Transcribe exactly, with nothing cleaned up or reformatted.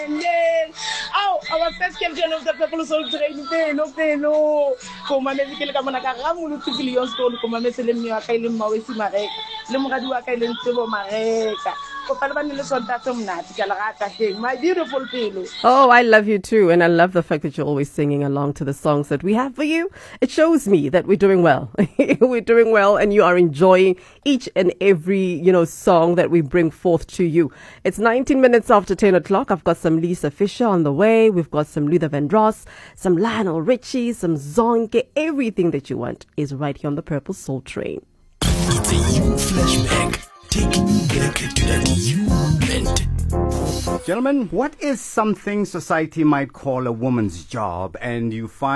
Oh, our first champion of the Purple Soul Train, Pelo, Pelo. Come on, let's get a Manakaram to billion stone, come on, Messelim, Kalim Mawisi Marek, Lumradua Kalim Tibo Mareka. My beautiful Pelo. Oh, I love you too. And I love the fact that you're always singing along to the songs that we have for you. It shows me that we're doing well. We're doing well and you are enjoying each and every, you know, song that we bring forth to you. It's nineteen minutes after ten o'clock. I've got some Lisa Fisher on the way. We've got some Luther Vandross, some Lionel Richie, some Zonke. Everything that you want is right here on the Purple Soul Train. It's a you flashback. Taking you back to that you moment. Gentlemen, what is something society might call a woman's job and you find